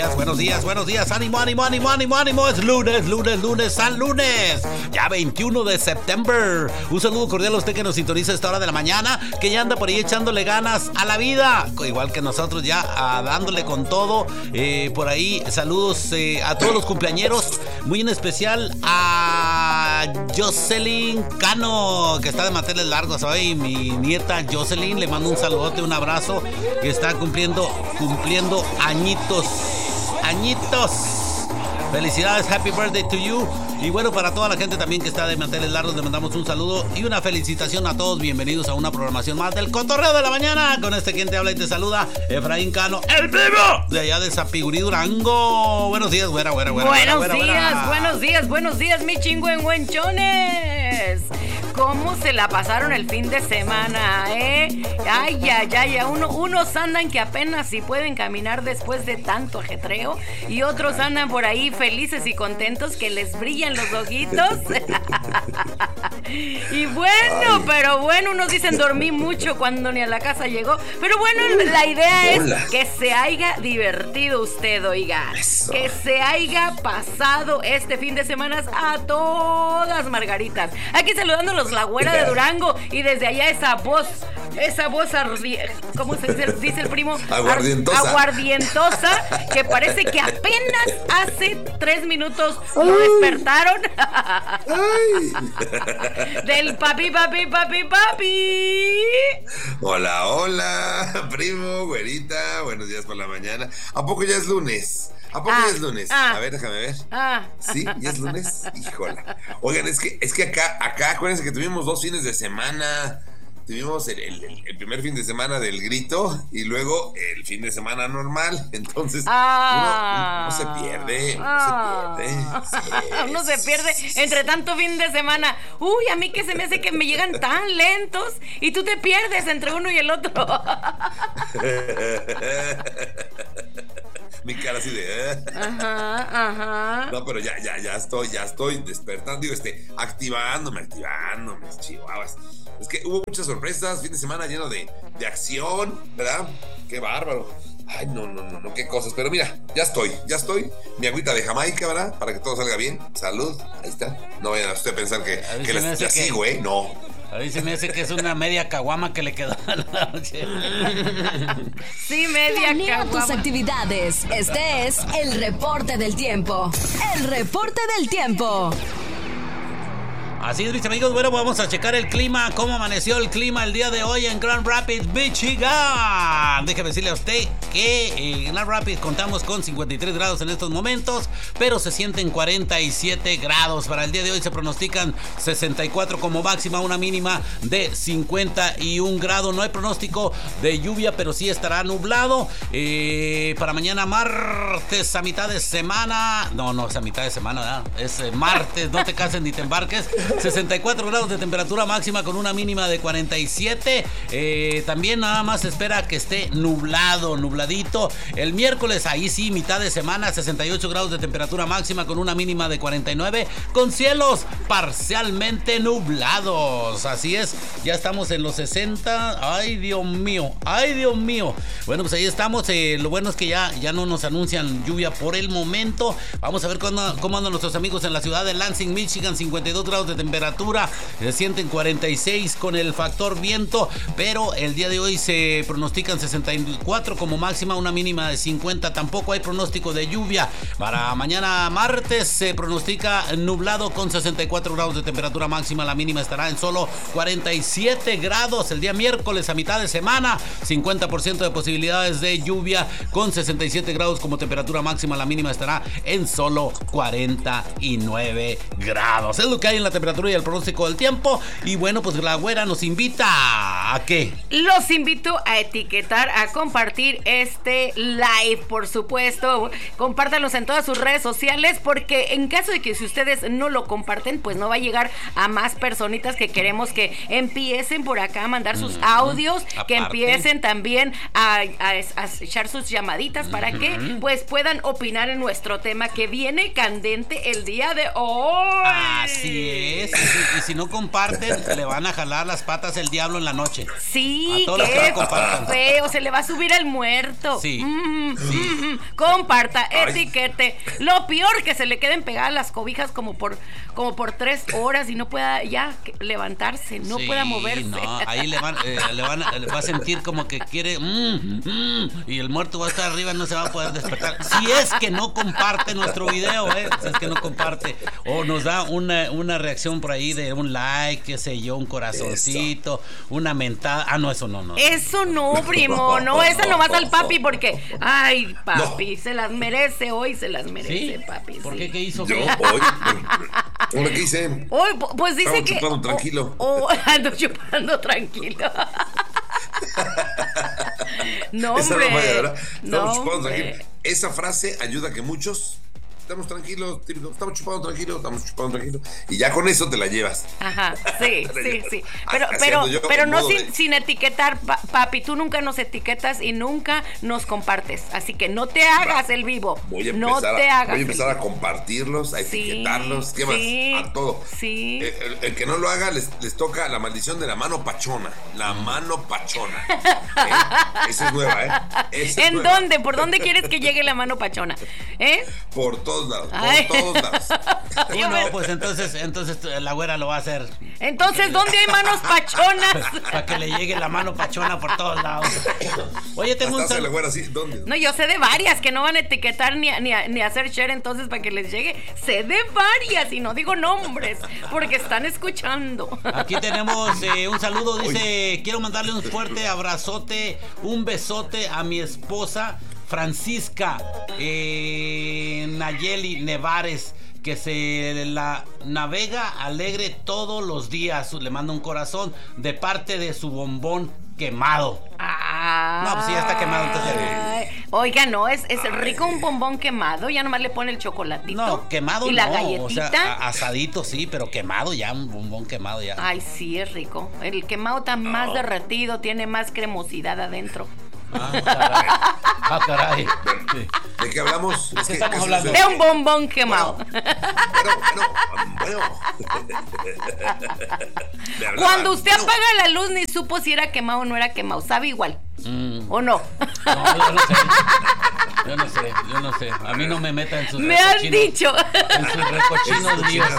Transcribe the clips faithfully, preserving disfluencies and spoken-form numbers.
Buenos días, buenos días, ánimo, ánimo, ánimo, ánimo, ánimo. Es lunes, lunes, lunes, San Lunes. Ya veintiuno de septiembre. Un saludo cordial a usted que nos sintoniza a esta hora de la mañana, que ya anda por ahí echándole ganas a la vida, igual que nosotros, ya ah, dándole con todo. Eh, por ahí, saludos eh, a todos los cumpleañeros, muy en especial a Jocelyn Cano, que está de manteles largos hoy. Mi nieta Jocelyn, le mando un saludote, un abrazo, que está cumpliendo, cumpliendo añitos. Añitos. Felicidades, happy birthday to you. Y bueno, para toda la gente también que está de manteles largos, le mandamos un saludo y una felicitación a todos. Bienvenidos a una programación más del Cotorreo de la Mañana. Con este quien te habla y te saluda, Efraín Cano, el vivo de allá de Zapigurí, Durango. Buenos días, güera, güera, güera. Buenos güera, días, güera. buenos días, buenos días, mi chingüengüenchones. ¿Cómo se la pasaron el fin de semana, eh? Ay, ay, ay, uno, unos andan que apenas si pueden caminar después de tanto ajetreo, y otros andan por ahí felices y contentos que les brillan los ojitos. Y bueno, Ay. pero bueno, unos dicen dormí mucho cuando ni a la casa llegó. Pero bueno, la idea es Hola. que se haya divertido usted, oiga. Eso. Que se haya pasado este fin de semana a todas margaritas. Aquí saludando los La Güera de Durango, y desde allá esa voz, esa voz ardi- ¿cómo se dice, dice el primo? Aguardientosa. Ar- aguardientosa, que parece que apenas hace tres minutos lo despertaron. Ay. Del papi, papi, papi, papi. Hola, hola, primo, güerita, buenos días por la mañana. ¿A poco ya es lunes? ¿A poco ah, ya es lunes? Ah, a ver, déjame ver. Ah. ¿Sí? ¿Ya es lunes? Híjola. Oigan, es que, es que acá, acá, acuérdense que tuvimos dos fines de semana. Tuvimos el, el, el primer fin de semana del grito y luego el fin de semana normal. Entonces, ah, uno, uno se pierde. Uno ah, se pierde. Sí, uno se pierde entre tanto fin de semana. Uy, a mí que se me hace que me llegan tan lentos y tú te pierdes entre uno y el otro. Mi cara así de... ¿eh? Ajá, ajá. No, pero ya, ya, ya estoy, ya estoy despertando, digo, este, activándome, activándome, chihuahuas. Es que hubo muchas sorpresas, fin de semana lleno de, de acción, ¿verdad? Qué bárbaro. Ay, no, no, no, no, qué cosas. Pero mira, ya estoy, ya estoy. Mi agüita de Jamaica, ¿verdad? Para que todo salga bien. Salud, ahí está. No vayan a usted a pensar que, a que les sigo, ¿eh? No. A mí se me hace que es una media caguama que le quedó a la noche. Sí, media Planea caguama. tus actividades. Este es el reporte del tiempo. El reporte del tiempo. Así es, mis amigos, bueno, vamos a checar el clima, cómo amaneció el clima el día de hoy en Grand Rapids, Michigan. Déjeme decirle a usted que en Grand Rapids contamos con cincuenta y tres grados en estos momentos, pero se sienten cuarenta y siete grados. Para el día de hoy se pronostican sesenta y cuatro como máxima, una mínima de cincuenta y un grados. No hay pronóstico de lluvia, pero sí estará nublado. Eh, para mañana martes a mitad de semana, no, no es a mitad de semana, ¿verdad? Es eh, martes, no te cases ni te embarques. sesenta y cuatro grados de temperatura máxima con una mínima de cuarenta y siete. Eh, también nada más se espera que esté nublado, nubladito. El miércoles, ahí sí, mitad de semana, sesenta y ocho grados de temperatura máxima con una mínima de cuarenta y nueve, con cielos parcialmente nublados. Así es, ya estamos en los sesenta. Ay, Dios mío, ay, Dios mío. Bueno, pues ahí estamos. Eh, lo bueno es que ya, ya no nos anuncian lluvia por el momento. Vamos a ver cómo, cómo andan nuestros amigos en la ciudad de Lansing, Michigan. cincuenta y dos grados de temperatura, se sienten cuarenta y seis con el factor viento, pero el día de hoy se pronostican sesenta y cuatro como máxima, una mínima de cincuenta. Tampoco hay pronóstico de lluvia. Para mañana martes se pronostica nublado con sesenta y cuatro grados de temperatura máxima, la mínima estará en solo cuarenta y siete grados. El día miércoles a mitad de semana, cincuenta por ciento de posibilidades de lluvia con sesenta y siete grados como temperatura máxima, la mínima estará en solo cuarenta y nueve grados. Es lo que hay en la temperatura y el pronóstico del tiempo. Y bueno, pues la güera nos invita a ¿qué? Los invito a etiquetar, a compartir este live, por supuesto. Compártanlos en todas sus redes sociales, porque en caso de que si ustedes no lo comparten, pues no va a llegar a más personitas que queremos que empiecen por acá a mandar sus mm-hmm. audios, aparte, que empiecen también a, a, a echar sus llamaditas mm-hmm. para que pues puedan opinar en nuestro tema que viene candente el día de hoy. Así es. es. Y si, y si no comparten, le van a jalar las patas el diablo en la noche. Sí, a todos los que qué no compartan. feo, se le va a subir al muerto. Sí. Mm, sí. mm, comparta, Ay. etiquete. Lo peor, que se le queden pegadas las cobijas como por, como por tres horas y no pueda ya levantarse, no Sí, pueda moverse. No, ahí le van, eh, le van a, le va a sentir como que quiere mm, mm, y el muerto va a estar arriba, no se va a poder despertar. Si es que no comparte nuestro video, eh, si es que no comparte o nos da una, una reacción por ahí de un like, qué sé yo, un corazoncito, eso. Una mentada. Ah, no, eso no, no. Eso no, primo, no, esa nomás al papi porque, ay, papi, no. Se las merece hoy, se las merece, ¿sí? Papi. ¿Por sí. qué? ¿Qué hizo? Yo, hoy, ¿cómo le hice? Hoy, pues dice Estamos que... chupando tranquilo. Oh, oh, ando chupando tranquilo. No, Esa hombre. no vaya, ¿verdad? Estamos No, chupando hombre. tranquilo. Esa frase ayuda a que muchos... Estamos tranquilos, típico, estamos chupando tranquilo, estamos chupando tranquilo. Y ya con eso te la llevas. Ajá, sí, sí, sí. Pero, Así pero, ando yo, pero en no modo sin, de- sin etiquetar, pa- papi. Tú nunca nos etiquetas y nunca nos compartes. Así que no te hagas el vivo. Voy a no empezar, te a, hagas voy a, el empezar a vivo. compartirlos, a Sí, etiquetarlos, ¿qué sí, más? A todo. sí. El, el- el que no lo haga les, les toca la maldición de la mano pachona. La mano pachona. ¿Eh? Esa es nueva, ¿eh? Esa es ¿En nueva. dónde? ¿Por dónde quieres que llegue la mano pachona? ¿Eh? Por todos lados, por Ay. todos lados. Tú no, pues entonces, entonces la güera lo va a hacer. Entonces, ¿dónde hay manos pachonas? Para que le llegue la mano pachona por todos lados. Oye, tengo un Hasta hace la sal- güera así, ¿dónde? No, yo sé de varias que no van a etiquetar ni, a- ni, a- ni a hacer share, entonces para que les llegue. Sé de varias y no digo nombres porque están escuchando. Aquí tenemos eh, un saludo, dice, quiero mandarle un fuerte abrazote, un besote a mi esposa Francisca eh, Nayeli Nevares, que se la navega alegre todos los días. Le manda un corazón de parte de su bombón quemado. Ah, No, pues sí, ya está quemado, entonces Ay, Oiga, no, es, es rico un bombón quemado. Ya nomás le pone el chocolatito. No, quemado y no. la galletita. O sea, a- asadito sí, pero quemado ya, un bombón quemado ya. Ay, sí, es rico. El quemado está más derretido, tiene más cremosidad adentro. Ah, caray. Ah, caray. Sí. ¿De qué hablamos? Es qué estamos casi hablando? no sé. De un bombón quemado. Bueno, bueno, bueno. Me hablaban. Cuando usted Bueno, apaga la luz, ni supo si era quemado o no era quemado. ¿Sabe igual? Mm. ¿O no? No, yo no sé. Yo no sé, yo no sé. A mí no me meta en sus Me han recochinos- dicho. En sus recochinos líos.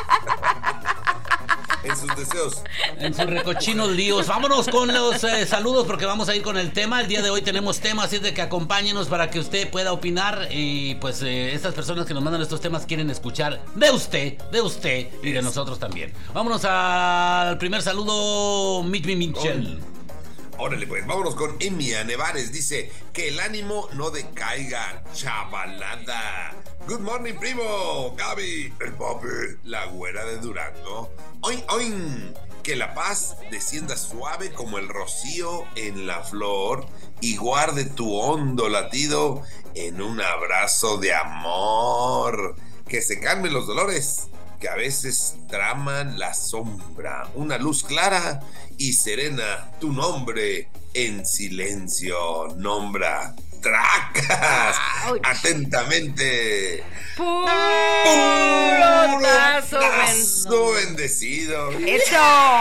En sus deseos. En sus recochinos líos. Vámonos con los eh, saludos porque vamos a ir con el tema. El día de hoy tenemos tema, así es de que acompáñenos para que usted pueda opinar. Y pues eh, estas personas que nos mandan estos temas quieren escuchar de usted, de usted y de nosotros también. Vámonos al primer saludo, Mitch Mitchell. Órale, pues, vámonos con Emia Nevares. Dice que el ánimo no decaiga, chavalada. Good morning, primo. Gaby, el papi, la güera de Durango. Oin, oin. Que la paz descienda suave como el rocío en la flor y guarde tu hondo latido en un abrazo de amor. Que se calmen los dolores que a veces traman la sombra. Una luz clara y serena, tu nombre en silencio nombra. ¡Tracas! Ouch. Atentamente. Puro Puro tazo, tazo bendecido. ¡Eso!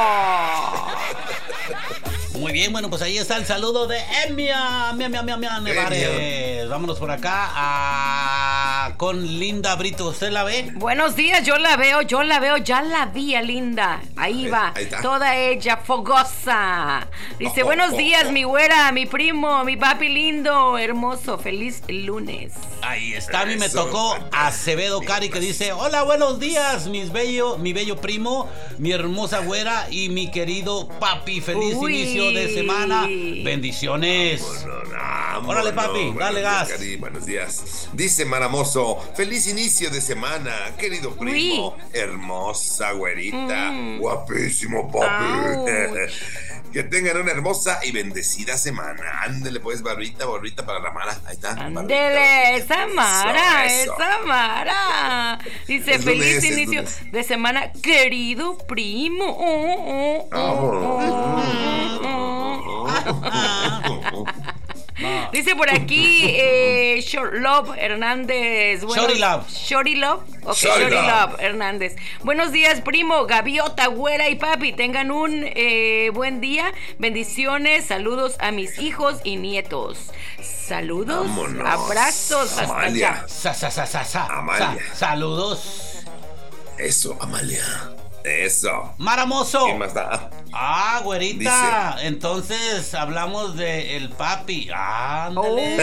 Muy bien, bueno, pues ahí está el saludo de Emia, Mia, Mia, Mia, Mia Nevares. Vámonos por acá a... con Linda Brito. ¿Usted la ve? Buenos días, yo la veo, yo la veo, ya la vi a Linda. Ahí Ahí- va, ahí está. toda ella fogosa. Dice, Oh, buenos oh, días, oh. mi güera, mi primo, mi papi lindo, hermoso, feliz lunes. Ahí está, a mí me Eso, tocó fantástico. Acevedo Cari que dice, hola, buenos días, mis bello, mi bello primo, mi hermosa güera y mi querido papi, feliz Uy. inicio de semana, bendiciones. No, no, Órale, no, papi, buenos dale días, gas. Cari, buenos días. Dice Maramoso, feliz inicio de semana, querido primo, hermosa güerita, Mm. guapísimo papi. Ouch. Que tengan una hermosa y bendecida semana. Ándele pues, barbita, barbita para la Mara. Ahí está. barbita, Ándele, barbita. esa Mara, Eso, eso. esa Mara. Dice, Es feliz lunes, es inicio lunes. de semana, querido primo. Oh, oh, oh, oh, oh, oh. No, Dice por aquí eh, Short Love Hernández. Bueno, Shorty Love. Shorty Love. Ok, Shorty Shorty Love. Love Hernández. Buenos días, primo, gaviota, güera y papi. Tengan un eh, buen día. Bendiciones. Saludos a mis hijos y nietos. Saludos. Vámonos. Abrazos. Hasta Amalia. allá. Sa, sa, sa, sa, sa, Amalia. sa- saludos. Eso, Amalia. Eso. Maramoso. ¿Quién más da? Ah, güerita. Entonces hablamos de el papi. Ándale.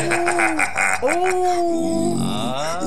Oh. Ah.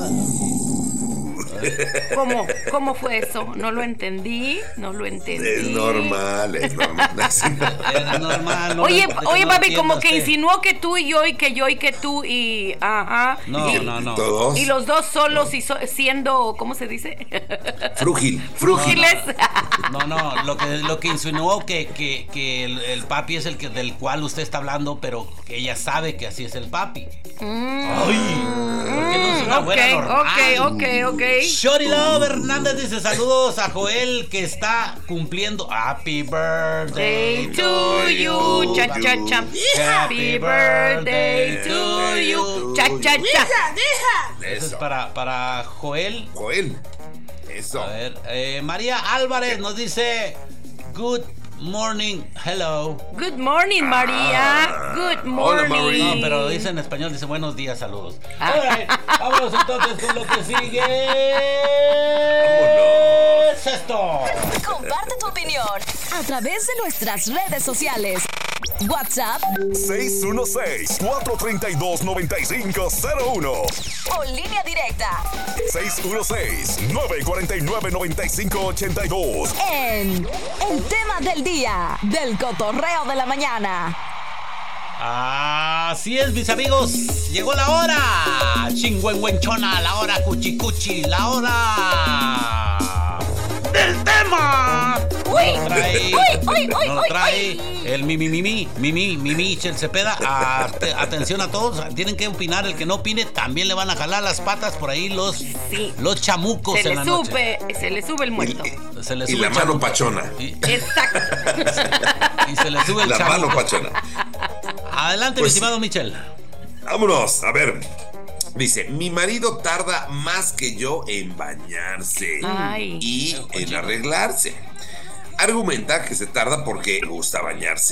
¿Cómo, ¿Cómo fue eso? No lo entendí, no lo entendí. Es normal, es normal. Es normal. no Oye, lo- oye, no papi, entiendo como que usted. insinuó que tú y yo y que yo y que tú y ajá. No, y, no, no. Todos. y los dos solos y so- siendo, ¿cómo se dice? Frúgil. Frúgiles. No, no, lo que, lo que insinuó que, que, que el, el papi es el que del cual usted está hablando, pero que ella sabe que así es el papi. Ay, porque no es una ok, güera normal. ok, ok, ok. Shorty Love Hernández dice saludos a Joel que está cumpliendo Happy Birthday Day to you, cha cha cha. Happy birthday to you, cha cha cha. Eso es Eso. para, para Joel. Joel. Eso. A ver, eh, María Álvarez nos dice Good morning, hello. Good morning, María. Good Hola, morning. No, pero dice en español, dice buenos días, saludos. Ah. Alright, vámonos entonces con lo que sigue. Vámonos. Es esto. Comparte tu opinión a través de nuestras redes sociales. WhatsApp seis uno seis, cuatro tres dos, nueve cinco cero uno. o línea directa seis uno seis, nueve cuatro nueve, nueve cinco ocho dos. en el tema del día del cotorreo de la mañana. Así es, mis amigos. Llegó la hora. Chingüengüenchona, la hora cuchicuchi, la hora del tema. Uy, Nos trae, uy, uy, uy, nos uy, trae uy. el Mimi Mimi, Mimi, Mimi, Chel Cepeda. Ate- Atención a todos, tienen que opinar. El que no opine también le van a jalar las patas por ahí los, Sí. los chamucos Se en le la noche. sube, se le sube el muerto. Se le Y sube la el mano chamuco. pachona. Y, Exacto. y se le sube el La mano chamuco. pachona. Adelante, Pues mi estimado Michel. Vámonos, a ver. Dice, mi marido tarda más que yo en bañarse Ay. y en arreglarse. Argumenta que se tarda porque le gusta bañarse